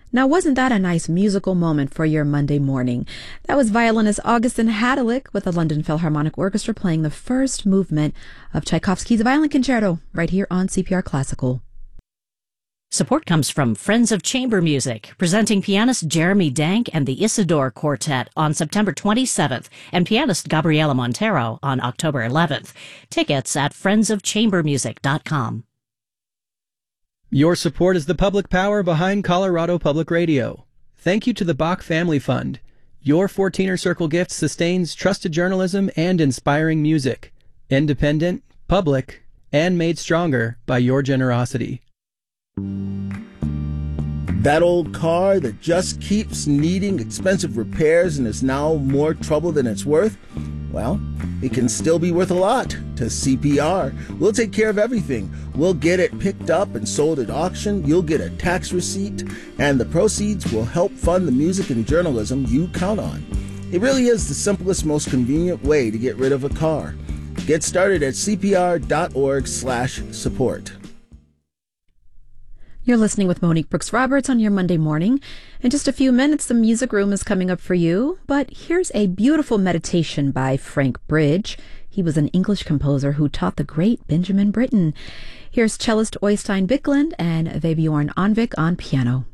Now, wasn't that a nice musical moment for your Monday morning? That was violinist Augustin Hadalick with the London Philharmonic Orchestra playing the first movement of Tchaikovsky's Violin Concerto right here on CPR Classical. Support comes from Friends of Chamber Music, presenting pianist Jeremy Dank and the Isidore Quartet on September 27th and pianist Gabriela Montero on October 11th. Tickets at friendsofchambermusic.com. Your support is the public power behind Colorado Public Radio. Thank you to the Bach Family Fund. Your 14er Circle gift sustains trusted journalism and inspiring music. Independent, public, and made stronger by your generosity. That old car that just keeps needing expensive repairs and is now more trouble than it's worth? Well, it can still be worth a lot to CPR. We'll take care of everything. We'll get it picked up and sold at auction. You'll get a tax receipt, and the proceeds will help fund the music and journalism you count on. It really is the simplest, most convenient way to get rid of a car. Get started at cpr.org/support. You're listening with Monique Brooks Roberts on your Monday morning. In just a few minutes, the music room is coming up for you. But here's a beautiful meditation by Frank Bridge. He was an English composer who taught the great Benjamin Britten. Here's cellist Øystein Bicklund and Vebjørn Anvik on piano.